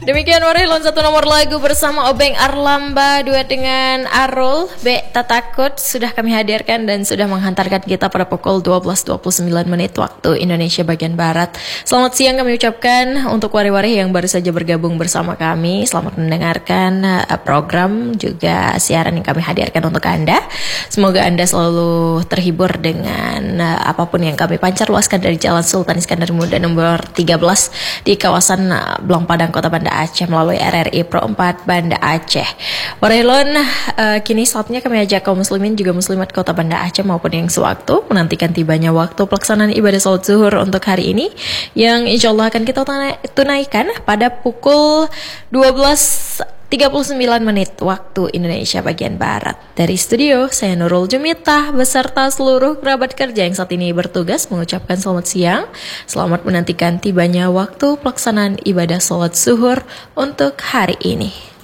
Demikian Warilon satu nomor lagu bersama Obeng Arlamba duet dengan Arul B Tak Takut sudah kami hadirkan dan sudah menghantarkan kita pada pukul 12.29 menit waktu Indonesia bagian Barat. Selamat siang kami ucapkan untuk wari-wari yang baru saja bergabung bersama kami. Selamat mendengarkan program juga siaran yang kami hadirkan untuk Anda. Semoga Anda selalu terhibur dengan apapun yang kami pancar luaskan dari Jalan Sultan Iskandar Muda nomor 13 di kawasan Blong Padang Kota Banda Aceh melalui RRI Pro 4 Banda Aceh. Warilon, kini saatnya kami ajak kaum muslimin juga muslimat Kota Banda Aceh maupun yang sewaktu menantikan tibanya waktu pelaksanaan ibadah salat zuhur untuk hari ini yang insya Allah akan kita tunaikan pada pukul 12.39 menit waktu Indonesia bagian Barat. Dari studio, saya Nurul Jumitah beserta seluruh kerabat kerja yang saat ini bertugas mengucapkan selamat siang. Selamat menantikan tibanya waktu pelaksanaan ibadah salat zuhur untuk hari ini.